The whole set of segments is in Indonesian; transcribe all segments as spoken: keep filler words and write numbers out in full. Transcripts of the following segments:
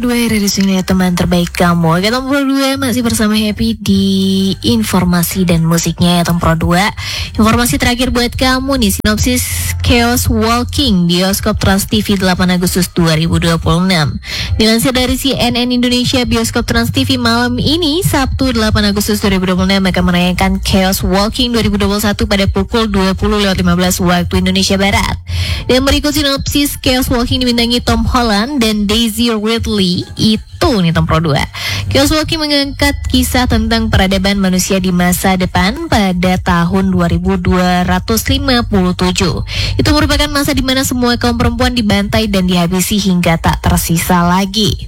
Dua hari sini teman terbaik kamu. Kata Pro dua masih bersama Happy di informasi dan musiknya ya Pro dua. Informasi terakhir buat kamu nih, sinopsis Chaos Walking bioskop Trans T V delapan Agustus dua ribu dua puluh enam. Dilansir dari C N N Indonesia, bioskop Trans T V malam ini Sabtu delapan Agustus dua ribu dua puluh enam akan merayakan Chaos Walking dua ribu dua puluh satu pada pukul dua puluh lewat lima belas waktu Indonesia Barat. Dan berikut sinopsis Chaos Walking dibintangi Tom Holland dan Daisy Ridley. Itu nih Tom Pro dua. Chaos Walking mengangkat kisah tentang peradaban manusia di masa depan pada tahun dua ribu dua ratus lima puluh tujuh. Itu merupakan masa di mana semua kaum perempuan dibantai dan dihabisi hingga tak tersisa lagi.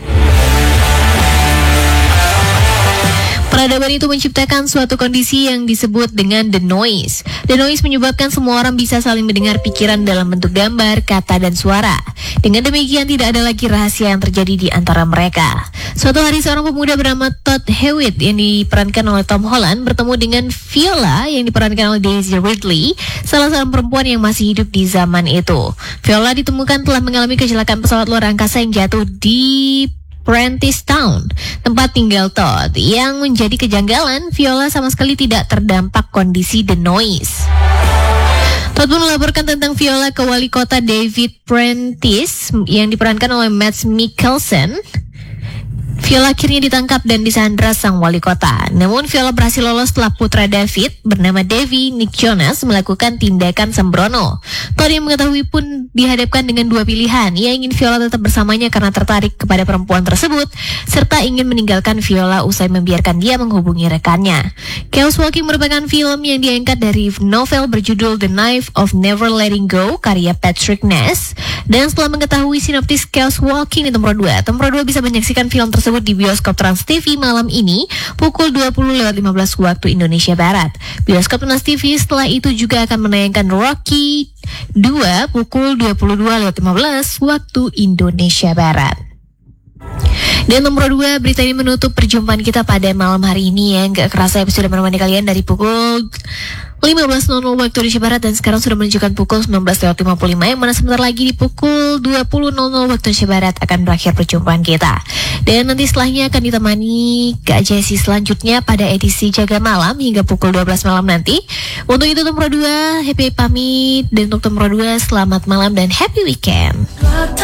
Peradaban itu menciptakan suatu kondisi yang disebut dengan the noise. The noise menyebabkan semua orang bisa saling mendengar pikiran dalam bentuk gambar, kata, dan suara. Dengan demikian tidak ada lagi rahasia yang terjadi di antara mereka. Suatu hari seorang pemuda bernama Todd Hewitt yang diperankan oleh Tom Holland bertemu dengan Viola yang diperankan oleh Daisy Ridley, salah seorang perempuan yang masih hidup di zaman itu. Viola ditemukan telah mengalami kecelakaan pesawat luar angkasa yang jatuh di Prentice Town, tempat tinggal Todd. Yang menjadi kejanggalan, Viola sama sekali tidak terdampak kondisi the noise. Todd pun melaporkan tentang Viola ke wali kota David Prentice yang diperankan oleh Mads Mikkelsen. Viola akhirnya ditangkap dan disandra sang wali kota. Namun Viola berhasil lolos setelah putra David bernama Davy Nick Jonas melakukan tindakan sembrono. Todd yang mengetahui pun dihadapkan dengan dua pilihan. Ia ingin Viola tetap bersamanya karena tertarik kepada perempuan tersebut, serta ingin meninggalkan Viola usai membiarkan dia menghubungi rekannya. Chaos Walking merupakan film yang diangkat dari novel berjudul The Knife of Never Letting Go karya Patrick Ness. Dan setelah mengetahui sinopsis Chaos Walking di Tempro dua, Tempro dua bisa menyaksikan film tersebut di bioskop Trans T V malam ini pukul dua puluh lewat lima belas waktu Indonesia Barat. Bioskop Trans T V setelah itu juga akan menayangkan Rocky dua pukul dua puluh dua lewat lima belas waktu Indonesia Barat. Dan nomor dua, berita ini menutup perjumpaan kita pada malam hari ini ya. Gak kerasa episode menemani kalian dari pukul lima belas waktu Indonesia Barat dan sekarang sudah menunjukkan pukul sembilan belas lewat lima puluh lima, yang mana sebentar lagi di pukul dua puluh waktu Indonesia Barat akan berakhir perjumpaan kita. Dan nanti setelahnya akan ditemani Kak Jessie selanjutnya pada edisi Jaga Malam hingga pukul dua belas malam nanti. Untuk itu Tempro dua, Happy pamit, dan untuk Tempro dua selamat malam dan happy weekend.